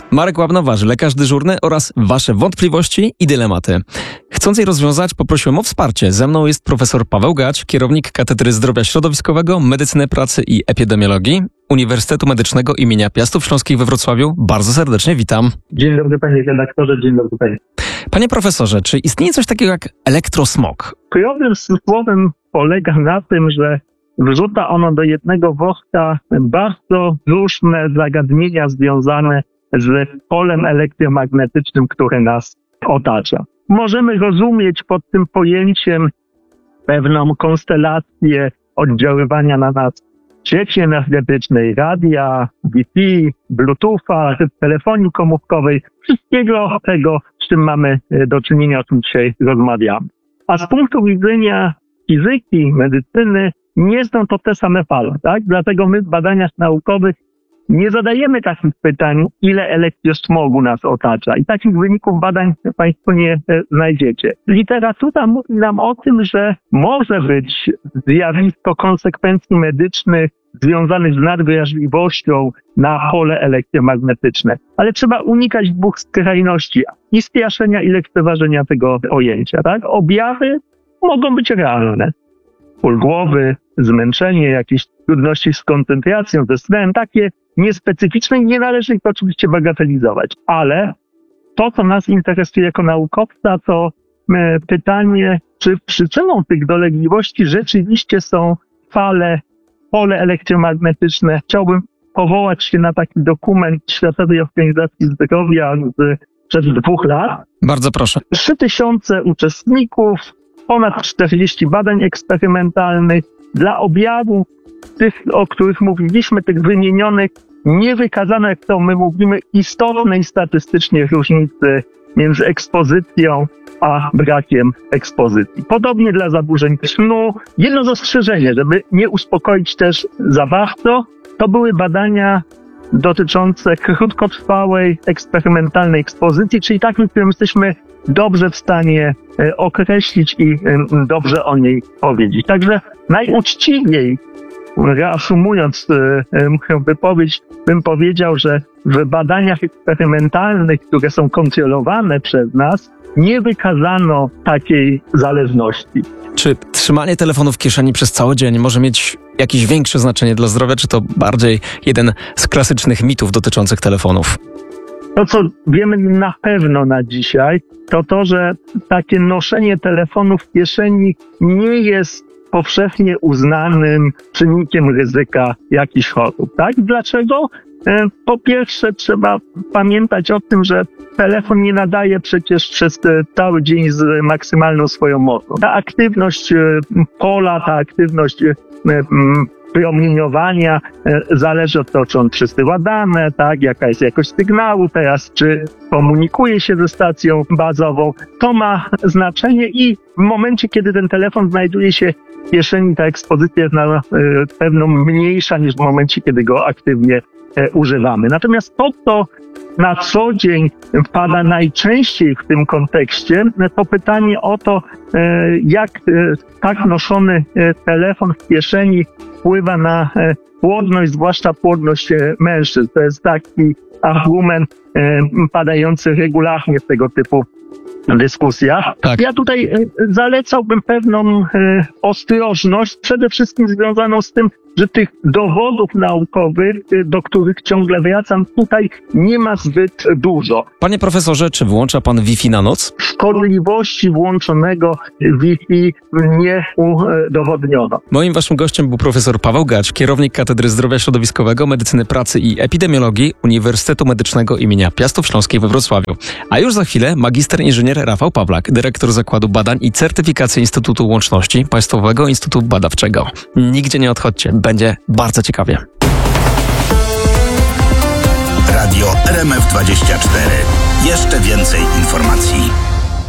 Marek Łabnowarzy, lekarz dyżurny oraz Wasze wątpliwości i dylematy. Chcąc je rozwiązać, poprosiłem o wsparcie. Ze mną jest profesor Paweł Gać, kierownik Katedry Zdrowia Środowiskowego, Medycyny Pracy i Epidemiologii Uniwersytetu Medycznego imienia Piastów Śląskich we Wrocławiu. Bardzo serdecznie witam. Dzień dobry panie redaktorze, dzień dobry panie. Panie profesorze, czy istnieje coś takiego jak elektrosmog? Problem z tym słowem polega na tym, że wrzuca ono do jednego worka bardzo różne zagadnienia związane z polem elektromagnetycznym, które nas otacza. Możemy rozumieć pod tym pojęciem pewną konstelację oddziaływania na nas sieci energetycznej, radia, Wi-Fi, Bluetootha, telefonii komórkowej, wszystkiego tego, z czym mamy do czynienia, o czym dzisiaj rozmawiamy. A z punktu widzenia fizyki, medycyny, nie są to te same fale, tak? Dlatego my w badaniach naukowych nie zadajemy takich pytań, ile elektrosmogu nas otacza. I takich wyników badań Państwo nie znajdziecie. Literatura mówi nam o tym, że może być zjawisko konsekwencji medycznych związanych z nadwrażliwością na pole elektromagnetyczne. Ale trzeba unikać dwóch skrajności. I straszenia, i lekceważenia tego pojęcia, tak? Objawy mogą być realne. Ból głowy, zmęczenie, jakieś trudności z koncentracją, ze snem, takie niespecyficzne i nie należy ich oczywiście bagatelizować. Ale to, co nas interesuje jako naukowca, to pytanie, czy przyczyną tych dolegliwości rzeczywiście są pole elektromagnetyczne. Chciałbym powołać się na taki dokument Światowej Organizacji Zdrowia sprzed 2 lat. Bardzo proszę. 3000 uczestników, ponad 40 badań eksperymentalnych. Dla objawów tych, o których mówiliśmy, tych wymienionych, nie wykazano, jak to my mówimy, istotnej statystycznie różnicy między ekspozycją a brakiem ekspozycji. Podobnie dla zaburzeń snu. Jedno zastrzeżenie, żeby nie uspokoić też za bardzo, to były badania dotyczące krótkotrwałej, eksperymentalnej ekspozycji, czyli takiej, którą jesteśmy dobrze w stanie określić i dobrze o niej powiedzieć. Także najuczciwiej, reasumując moją wypowiedź, bym powiedział, że w badaniach eksperymentalnych, które są kontrolowane przez nas, nie wykazano takiej zależności. Czy trzymanie telefonu w kieszeni przez cały dzień może mieć jakieś większe znaczenie dla zdrowia, czy to bardziej jeden z klasycznych mitów dotyczących telefonów? To, co wiemy na pewno na dzisiaj, to, że takie noszenie telefonu w kieszeni nie jest powszechnie uznanym czynnikiem ryzyka jakichś chorób. Tak? Dlaczego? Po pierwsze, trzeba pamiętać o tym, że telefon nie nadaje przecież przez cały dzień z maksymalną swoją mocą. Ta aktywność pola, ta aktywność promieniowania zależy od tego, czy on przesyła dane, tak, jaka jest jakość sygnału teraz, czy komunikuje się ze stacją bazową. To ma znaczenie i w momencie, kiedy ten telefon znajduje się w kieszeni, ta ekspozycja jest na pewno mniejsza niż w momencie, kiedy go aktywnie używamy. Natomiast to, co na co dzień pada najczęściej w tym kontekście, to pytanie o to, jak tak noszony telefon w kieszeni wpływa na płodność, zwłaszcza płodność mężczyzn. To jest taki argument padający regularnie w tego typu dyskusjach. Tak. Ja tutaj zalecałbym pewną ostrożność, przede wszystkim związaną z tym, że tych dowodów naukowych, do których ciągle wracam, tutaj nie ma zbyt dużo. Panie profesorze, czy wyłącza pan Wi-Fi na noc? Szkodliwości włączonego Wi-Fi nie udowodniono. Moim waszym gościem był profesor Paweł Gać, kierownik Katedry Zdrowia Środowiskowego, Medycyny Pracy i Epidemiologii Uniwersytetu Medycznego imienia Piastów Śląskich we Wrocławiu. A już za chwilę magister inżynier Rafał Pawlak, dyrektor Zakładu Badań i Certyfikacji Instytutu Łączności Państwowego Instytutu Badawczego. Nigdzie nie odchodźcie, będzie bardzo ciekawie. Radio RMF24. Jeszcze więcej informacji.